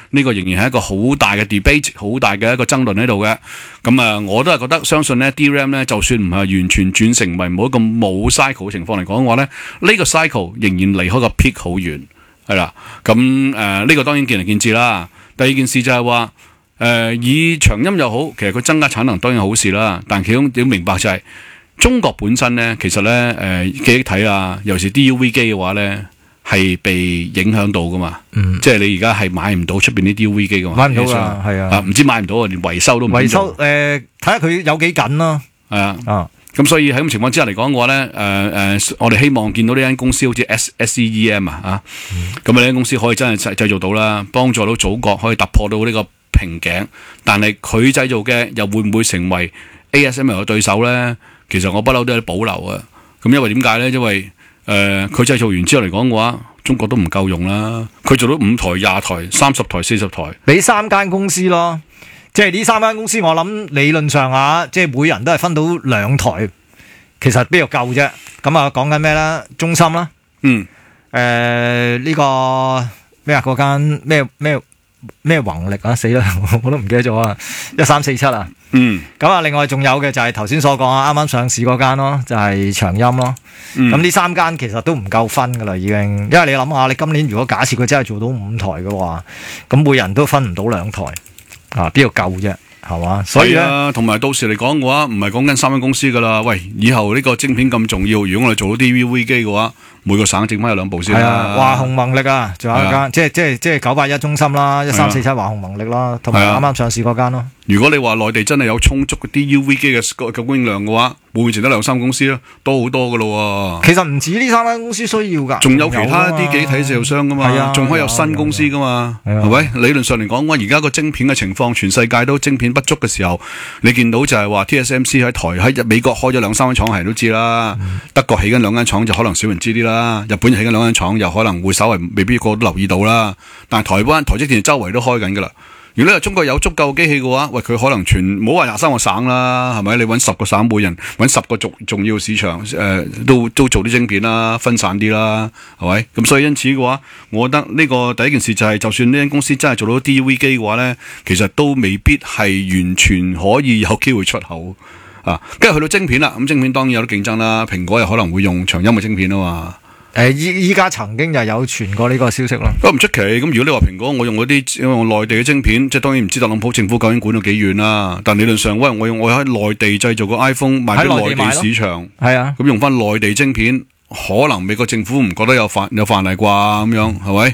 呢個仍然係一個好大嘅 debate， 好大嘅一個爭論喺度嘅。咁我都係覺得相信咧 DRAM 咧，就算唔係完全轉成為冇一個冇 cycle 嘅情況嚟講嘅話咧，呢個 cycle 仍然離開個 peak 好遠，係啦。咁呢個當然見仁見智啦。第二件事就係話以長音又好，其實佢增加產能當然好事啦。但其中要明白就係中國本身咧，其實咧記憶體啊，尤其是 DUV 機嘅話咧，係被影響到噶嘛。即係你而家係買唔到出邊啲 DUV 機噶嘛， 買唔到噶，係啊， 唔知買唔到啊，連維修都唔維修睇下佢有幾緊咯。 係啊。咁所以喺咁情況之下嚟講嘅話咧，我哋希望見到呢間公司好似 SCEM 咁呢間公司可以真係製造到啦，幫助到祖國可以突破到呢個瓶頸。但係佢製造嘅又會唔會成為 ASML 嘅對手咧？其實我不嬲都有啲保留啊。咁因為點解咧？因為佢製造完之後嚟講嘅話，中國都唔夠用啦。佢做到5台、20台、30台、40台， 俾3間公司咯。即係呢3間公司，我諗理論上即係每人都係分到2台，其實邊度夠啫？咁講緊咩咧？中芯啦，呢個咩啊？嗰間咩宏力啊？死啦，我都唔記得咗啊！1347啊。咁另外仲有嘅就係頭先所講啱啱上市嗰間咯，就係長音咯。咁呢3間其實都唔夠分噶啦，已經。因為你諗下，你今年如果假設佢真係做到5台嘅話，咁每人都分唔到2台。邊度夠啫，係嘛？所以咧，同埋到時嚟講嘅話，唔係講緊3間公司噶啦。喂，以後呢個晶片咁重要，如果我哋做到 DUV 機嘅話，每個省整翻有2部先啦。係啊，華虹宏力啊，仲有一間，即係981中芯啦，1347華虹宏力啦，同埋啱啱上市嗰間咯。如果你話內地真係有充足嘅 DUV 機嘅供應量嘅話，會唔會淨得2-3公司咧？多好多噶咯。其實唔止呢3間公司需要噶，仲有其他啲記憶體製造商噶嘛，仲可以有新公司噶嘛，係咪？理論上嚟講，我而家個晶片嘅情況，全世界都晶片不足嘅時候，你見到就係話 TSMC 喺美國開咗2-3間廠，係人都知啦。德國起緊2間廠就可能少人知啲啦。日本起緊2間廠又可能會稍為未必個個都留意到啦。但係台積電周圍都開緊噶啦。如果你話中國有足夠機器嘅話，喂，佢可能唔好話23個省啦，係咪？你搵10個省，每人搵10個重要市場，都做啲晶片啦，分散啲啦，係咪？咁所以因此嘅話，我覺得呢個第一件事就係，就算呢間公司真係做到 DUV 機嘅話咧，其實都未必係完全可以有機會出口啊。跟住去到晶片啦，咁晶片當然有得競爭啦，蘋果又可能會用長音嘅晶片啊嘛。依家曾經就有傳過呢個消息咯，不過唔出奇。咁如果你話蘋果我用嗰啲用內地嘅晶片，即係當然唔知特朗普政府究竟管到幾遠啦。但理論上，喂，我喺內地製造個 iPhone 賣俾內地市場，係啊，咁用翻內地晶片，可能美國政府唔覺得有範例啩咁樣，係咪？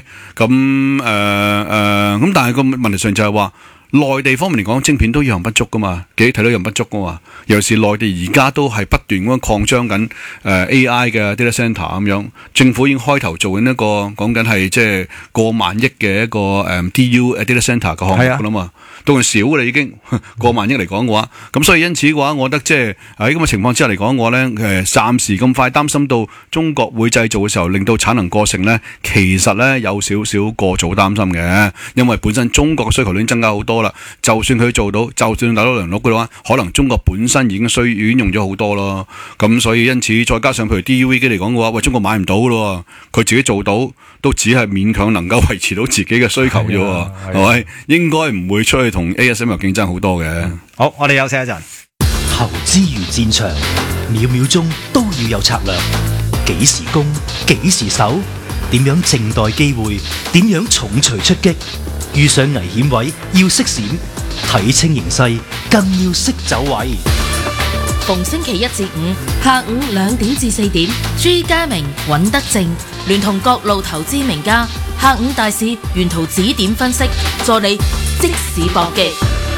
咁但係個問題上就係話，內地方面嚟講，晶片都一樣不足噶嘛，記憶體都一樣不足噶嘛。尤其是內地而家都係不斷咁樣擴張緊AI 嘅 data center 咁樣，政府已經開頭做緊一個講緊係即係過萬億嘅一個DU data center 嘅項目噶啦嘛，都係少嘅啦已經過萬億嚟講嘅話，咁所以因此嘅話，我覺得即係喺咁嘅情況之下嚟講嘅話咧，暫時咁快擔心到中國會製造嘅時候令到產能過剩咧，其實咧有少少過早擔心嘅，因為本身中國嘅需求已經增加好多啦，就算佢做到，就算打到良率嘅話，可能中國本身已經用咗好多咯，咁所以因此再加上譬如 DUV 機嚟講嘅話，喂，中國買唔到咯，佢自己做到都只係勉強能夠維持到自己嘅需求啫，係咪？應該唔會出去同 ASML 競爭好多嘅。好，我哋休息一陣。 投資如戰場，秒秒鐘都要有策略，幾時攻，幾時守，點樣靜待機會，點樣重錘出擊，遇上危險位要識閃，睇清形勢更要識走位。 逢星期1至5下午2點至4點，朱家明、尹德正聯同各路投資名家，下午大市沿途指點分析，助你即市搏擊。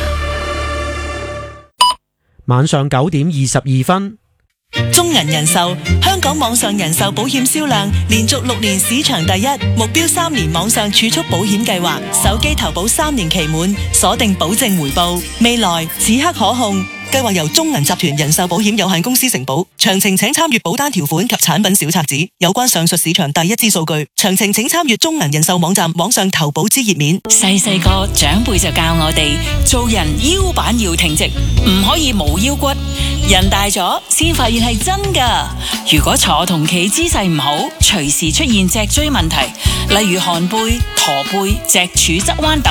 晚上9點22分。 中銀人壽香港網上人壽保險銷量連續6年市場第一，目標3年網上儲蓄保險計劃，手機投保3年期滿，鎖定保證回報，未來此刻可控。計劃由中銀集團人壽保險有限公司承保，詳情請參閱保單條款及產品小冊子。有關上述市場第一支數據，詳情請參閱中銀人壽網站網上投保之頁面。 細細個長輩就教我哋，做人腰板要挺直，唔可以冇腰骨。人大咗先發現係真㗎。如果坐同企姿勢唔好，隨時出現脊椎問題，例如寒背、駝背、脊柱側彎等。